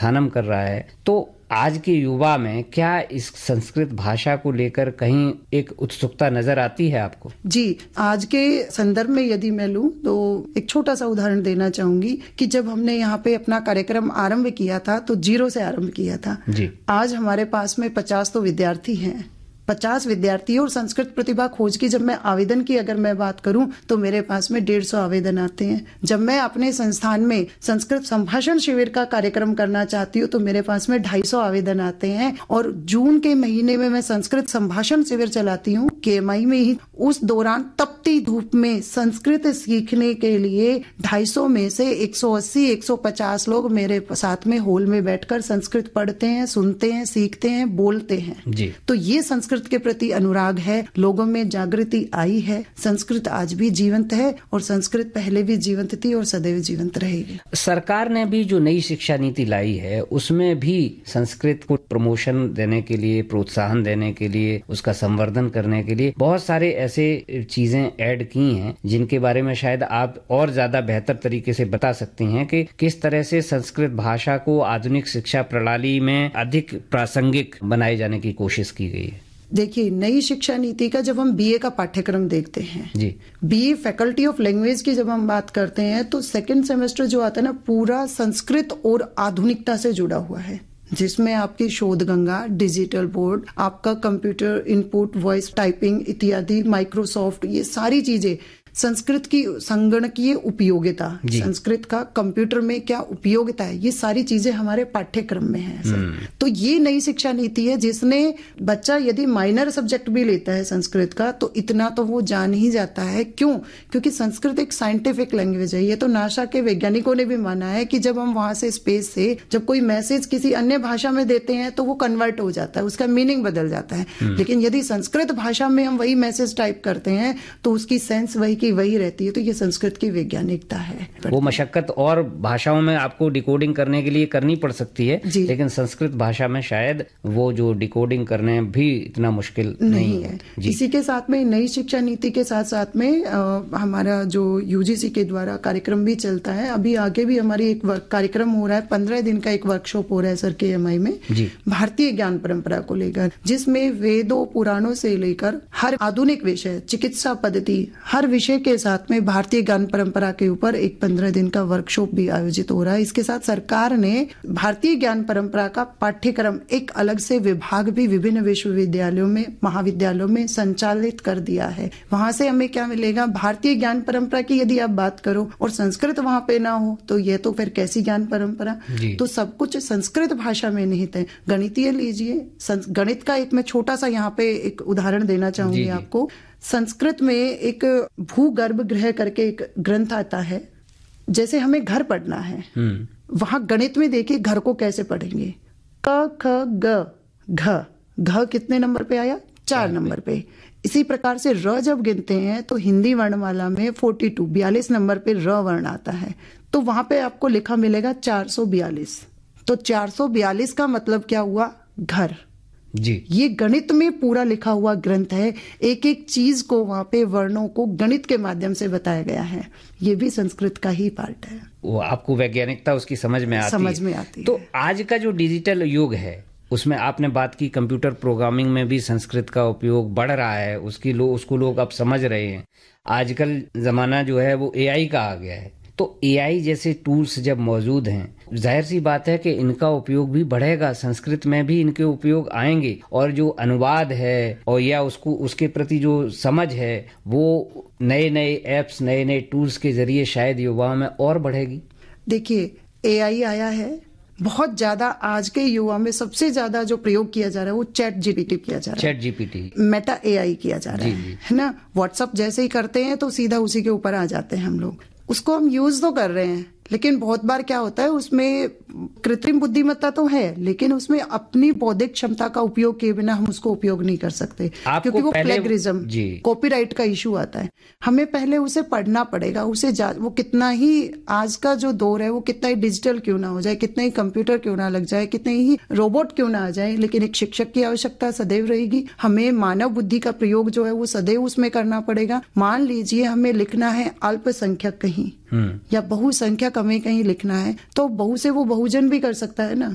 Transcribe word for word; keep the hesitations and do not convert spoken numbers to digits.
उत्थानम कर रहा है, तो आज के युवा में क्या इस संस्कृत भाषा को लेकर कहीं एक उत्सुकता नजर आती है आपको? जी, आज के संदर्भ में यदि मैं लूं तो एक छोटा सा उदाहरण देना चाहूंगी कि जब हमने यहाँ पे अपना कार्यक्रम आरंभ किया था तो जीरो से आरंभ किया था। जी। आज हमारे पास में पचास तो विद्यार्थी हैं, पचास विद्यार्थी, और संस्कृत प्रतिभा खोज की जब मैं आवेदन की अगर मैं बात करूं तो मेरे पास में डेढ़ सौ आवेदन आते हैं। जब मैं अपने संस्थान में संस्कृत संभाषण शिविर का कार्यक्रम करना चाहती हूं तो मेरे पास में ढाई सौ आवेदन आते हैं। और जून के महीने में मैं संस्कृत संभाषण शिविर चलाती हूं के एम आई में ही। उस दौरान तपती धूप में संस्कृत सीखने के लिए ढाई सौ में से एक सौ अस्सी एक सौ पचास लोग मेरे साथ में हॉल में बैठकर संस्कृत पढ़ते हैं, सुनते हैं, सीखते हैं, बोलते हैं। जी। तो ये संस्कृत के प्रति अनुराग है, लोगों में जागृति आई है। संस्कृत आज भी जीवंत है और संस्कृत पहले भी जीवंत थी और सदैव जीवंत रहेगी। सरकार ने भी जो नई शिक्षा नीति लाई है उसमें भी संस्कृत को प्रमोशन देने के लिए, प्रोत्साहन देने के लिए, उसका संवर्धन करने के लिए बहुत सारे ऐसे चीजें ऐड की हैं जिनके बारे में शायद आप और ज्यादा बेहतर तरीके से बता सकती हैं कि किस तरह से संस्कृत भाषा को आधुनिक शिक्षा प्रणाली में अधिक प्रासंगिक बनाए जाने की कोशिश की गई है। देखिए, नई शिक्षा नीति का जब हम बी ए का पाठ्यक्रम देखते हैं, जी, B a faculty of language की जब हम बात करते हैं तो सेकंड सेमेस्टर जो आता है ना, पूरा संस्कृत और आधुनिकता से जुड़ा हुआ है, जिसमें आपकी शोध गंगा, डिजिटल बोर्ड, आपका कंप्यूटर इनपुट, वॉइस टाइपिंग इत्यादि, माइक्रोसॉफ्ट, ये सारी चीजें, संस्कृत की संगणकीय उपयोगिता, संस्कृत का कंप्यूटर में क्या उपयोगिता है, ये सारी चीजें हमारे पाठ्यक्रम में है सर। तो ये नई शिक्षा नीति है जिसने बच्चा यदि माइनर सब्जेक्ट भी लेता है संस्कृत का तो इतना तो वो जान ही जाता है। क्यों? क्योंकि संस्कृत एक साइंटिफिक लैंग्वेज है। ये तो नासा के वैज्ञानिकों ने भी माना है कि जब हम वहां से स्पेस से जब कोई मैसेज किसी अन्य भाषा में देते हैं तो वो कन्वर्ट हो जाता है, उसका मीनिंग बदल जाता है। लेकिन यदि संस्कृत भाषा में हम वही मैसेज टाइप करते हैं तो उसकी सेंस वही वही रहती है। तो ये संस्कृत की वैज्ञानिकता है। वो मशक्कत और भाषाओं में आपको डिकोडिंग करने के लिए करनी पड़ सकती है, लेकिन संस्कृत भाषा में शायद वो जो डिकोडिंग करने भी इतना मुश्किल नहीं, नहीं है। इसी के साथ में नई शिक्षा नीति के साथ साथ में आ, हमारा जो यू जी सी के द्वारा कार्यक्रम भी चलता है। अभी आगे भी हमारी एक कार्यक्रम हो रहा है, पंद्रह दिन का एक वर्कशॉप हो रहा है सर के एम आई में, भारतीय ज्ञान परंपरा को लेकर, जिसमें वेदों पुराणों से लेकर हर आधुनिक विषय, चिकित्सा पद्धति, हर विषय के साथ में भारतीय ज्ञान परंपरा के ऊपर एक पंद्रह दिन का वर्कशॉप भी आयोजित हो रहा है। इसके साथ सरकार ने भारतीय ज्ञान परंपरा का पाठ्यक्रम एक अलग से विभाग भी विभिन्न विश्वविद्यालयों में, महाविद्यालयों में संचालित कर दिया है। वहां से हमें क्या मिलेगा? भारतीय ज्ञान परंपरा की यदि आप बात करो और संस्कृत वहां पे ना हो तो ये तो फिर कैसी ज्ञान परंपरा? तो सब कुछ संस्कृत भाषा में निहित है। गणितीय लीजिए, गणित का एक मैं छोटा सा यहाँ पे एक उदाहरण देना चाहूंगी आपको। संस्कृत में एक भूगर्भ गृह करके एक ग्रंथ आता है। जैसे हमें घर पढ़ना है, वहां गणित में देखिए घर को कैसे पढ़ेंगे, क ख ग घ, घ कितने नंबर पे आया? चार नंबर पे। इसी प्रकार से र जब गिनते हैं तो हिंदी वर्णमाला में बयालीस बयालीस नंबर पे र वर्ण आता है, तो वहां पे आपको लिखा मिलेगा चार सौ बयालीस। तो चार सौ बयालीस का मतलब क्या हुआ? घर। जी, ये गणित में पूरा लिखा हुआ ग्रंथ है। एक एक चीज को वहां पे वर्णों को गणित के माध्यम से बताया गया है। ये भी संस्कृत का ही पार्ट है। वो आपको वैज्ञानिकता उसकी समझ में आती समझ में आती है। तो आज का जो डिजिटल युग है उसमें आपने बात की कंप्यूटर प्रोग्रामिंग में भी संस्कृत का उपयोग बढ़ रहा है, उसकी लोग उसको लोग अब समझ रहे हैं। आजकल जमाना जो है वो ए आई का आ गया है, तो ए आई जैसे टूल्स जब मौजूद हैं, जाहिर सी बात है कि इनका उपयोग भी बढ़ेगा, संस्कृत में भी इनके उपयोग आएंगे और जो अनुवाद है और या उसको उसके प्रति जो समझ है वो नए नए एप्स, नए नए टूल्स के जरिए शायद युवाओं में और बढ़ेगी। देखिए, ए आई आया है बहुत ज्यादा। आज के युवा में सबसे ज्यादा जो प्रयोग किया जा रहा है वो चैट जी पी टी किया जा रहा है। Chat G P T, Meta ए आई किया जा रहा है, है ना। व्हाट्सएप जैसे ही करते हैं तो सीधा उसी के ऊपर आ जाते हैं हम लोग। उसको हम यूज तो कर रहे हैं, लेकिन बहुत बार क्या होता है उसमें कृत्रिम बुद्धिमत्ता तो है, लेकिन उसमें अपनी बौद्धिक क्षमता का उपयोग किए बिना हम उसको उपयोग नहीं कर सकते, क्योंकि वो प्लेगरिज्म, कॉपीराइट का इशू आता है। हमें पहले उसे पढ़ना पड़ेगा, उसे वो कितना ही आज का जो दौर है वो कितना ही डिजिटल क्यों ना हो जाए, कितना ही कंप्यूटर क्यों ना लग जाए, कितने ही रोबोट क्यों ना आ जाए, लेकिन एक शिक्षक की आवश्यकता सदैव रहेगी। हमें मानव बुद्धि का प्रयोग जो है वो सदैव उसमें करना पड़ेगा। मान लीजिए हमें लिखना है अल्पसंख्यक कहीं या बहुसंख्यक हमें कहीं लिखना है, तो बहु से वो बहुजन भी कर सकता है ना।